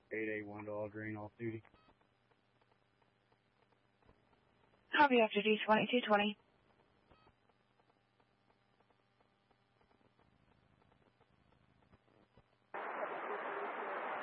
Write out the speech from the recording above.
881 to all green, off duty. Copy after D 2220.